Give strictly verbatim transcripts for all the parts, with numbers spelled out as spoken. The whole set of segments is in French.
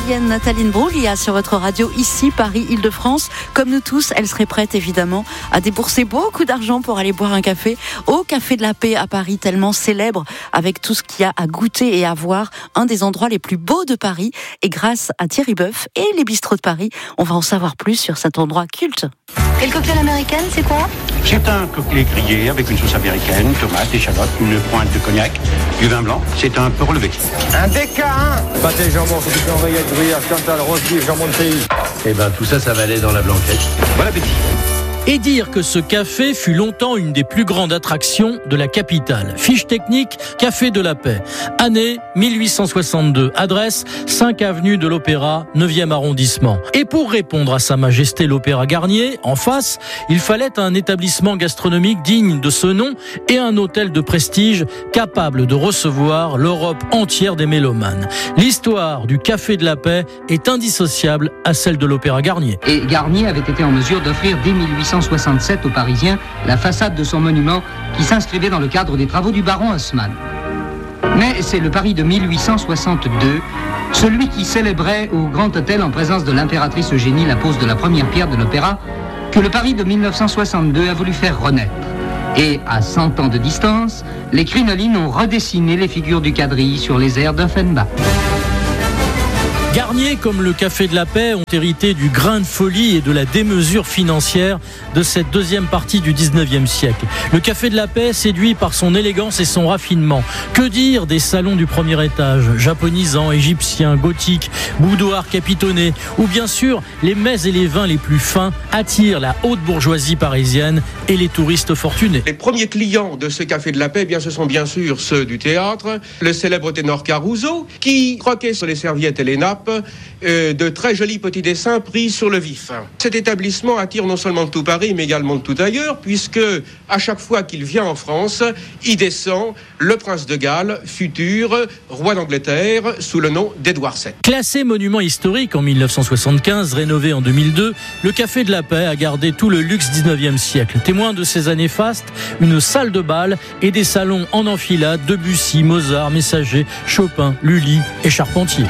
Italienne Nathalie Imbruglia sur votre radio ici, Paris-Île-de-France. Comme nous tous, elle serait prête évidemment à débourser beaucoup d'argent pour aller boire un café au Café de la Paix à Paris, tellement célèbre avec tout ce qu'il y a à goûter et à voir. Un des endroits les plus beaux de Paris. Et grâce à Thierry Boeuf et les bistrots de Paris, on va en savoir plus sur cet endroit culte. Et le cocktail américain, c'est quoi ? C'est un cocktail grillé avec une sauce américaine, tomates, échalotes, une pointe de cognac, du vin blanc. C'est un peu relevé. Un D K un Pâté jambon, c'est du oreillette, gruyère, cantal, rose beef, jambon de pays. Eh ben tout ça, ça va aller dans la blanquette. Bon appétit. Et dire que ce café fut longtemps une des plus grandes attractions de la capitale. Fiche technique, Café de la Paix. Année mille huit cent soixante-deux. Adresse cinq avenue de l'Opéra, neuvième arrondissement. Et pour répondre à Sa Majesté l'Opéra Garnier, en face, il fallait un établissement gastronomique digne de ce nom et un hôtel de prestige capable de recevoir l'Europe entière des mélomanes. L'histoire du Café de la Paix est indissociable à celle de l'Opéra Garnier. Et Garnier avait été en mesure d'offrir dès mille huit cent soixante-sept aux Parisiens la façade de son monument qui s'inscrivait dans le cadre des travaux du baron Haussmann. Mais c'est le Paris de mille huit cent soixante-deux, celui qui célébrait au Grand Hôtel en présence de l'impératrice Eugénie la pose de la première pierre de l'opéra, que le Paris de mille neuf cent soixante-deux a voulu faire renaître. Et à cent ans de distance, les crinolines ont redessiné les figures du quadrille sur les airs d'Offenbach. Garnier, comme le Café de la Paix, ont hérité du grain de folie et de la démesure financière de cette deuxième partie du dix-neuvième siècle. Le Café de la Paix séduit par son élégance et son raffinement. Que dire des salons du premier étage, japonisants, égyptiens, gothiques, boudoirs capitonnés, ou bien sûr les mets et les vins les plus fins attirent la haute bourgeoisie parisienne et les touristes fortunés. Les premiers clients de ce Café de la Paix, eh bien, ce sont bien sûr ceux du théâtre, le célèbre ténor Caruso, qui croquait sur les serviettes et les nappes Euh, de très jolis petits dessins pris sur le vif. Cet établissement attire non seulement de tout Paris, mais également de tout ailleurs, puisque à chaque fois qu'il vient en France, il descend le prince de Galles, futur roi d'Angleterre, sous le nom d'Édouard sept. Classé monument historique en mille neuf cent soixante-quinze, rénové en deux mille deux, le Café de la Paix a gardé tout le luxe dix-neuvième siècle. Témoin de ces années fastes, une salle de bal et des salons en enfilade, Debussy, Mozart, Messager, Chopin, Lully et Charpentier.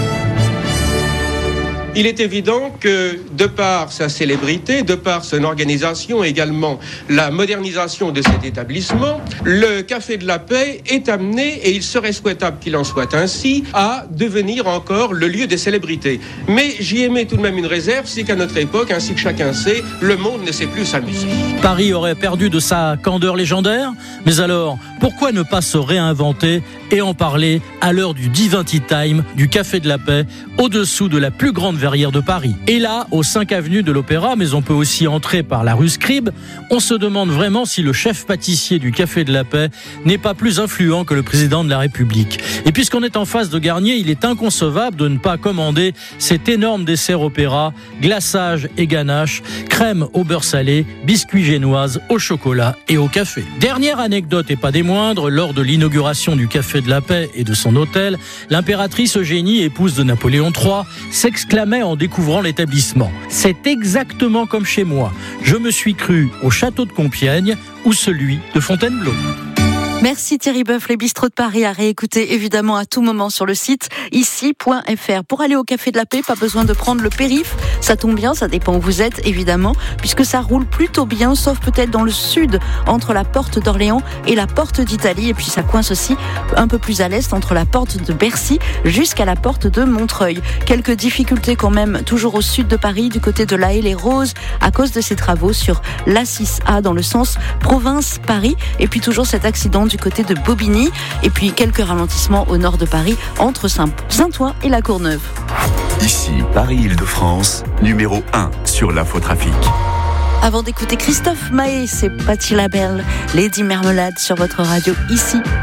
Il est évident que, de par sa célébrité, de par son organisation, également la modernisation de cet établissement, le Café de la Paix est amené, et il serait souhaitable qu'il en soit ainsi, à devenir encore le lieu des célébrités. Mais j'y émets tout de même une réserve, c'est qu'à notre époque, ainsi que chacun sait, le monde ne sait plus s'amuser. Paris aurait perdu de sa candeur légendaire, mais alors, pourquoi ne pas se réinventer et en parler à l'heure du Divinity Time du Café de la Paix, au-dessous de la plus grande verrière de Paris. Et là, aux cinq avenue de l'Opéra, mais on peut aussi entrer par la rue Scribe, on se demande vraiment si le chef pâtissier du Café de la Paix n'est pas plus influent que le président de la République. Et puisqu'on est en face de Garnier, il est inconcevable de ne pas commander cet énorme dessert opéra, glaçage et ganache, crème au beurre salé, biscuits génoises au chocolat et au café. Dernière anecdote et pas des moindres, lors de l'inauguration du Café de la Paix et de son hôtel, l'impératrice Eugénie, épouse de Napoléon trois, s'exclamait en découvrant l'établissement. C'est exactement comme chez moi. Je me suis cru au château de Compiègne ou celui de Fontainebleau. Merci Thierry Boeuf, les bistrots de Paris à réécouter évidemment à tout moment sur le site ici point f r. Pour aller au Café de la Paix, pas besoin de prendre le périph', ça tombe bien, ça dépend où vous êtes évidemment, puisque ça roule plutôt bien, sauf peut-être dans le sud, entre la porte d'Orléans et la porte d'Italie, et puis ça coince aussi un peu plus à l'est, entre la porte de Bercy jusqu'à la porte de Montreuil. Quelques difficultés quand même, toujours au sud de Paris, du côté de La Haye-les-Roses, à cause de ces travaux sur l'A six A dans le sens province-Paris, et puis toujours cet accident du côté de Bobigny, et puis quelques ralentissements au nord de Paris entre Saint-Ouen et la Courneuve. Ici, Paris-Île-de-France, numéro un sur l'infotrafic. Avant d'écouter Christophe Maé, c'est Patti LaBelle, Lady Marmelade sur votre radio ici.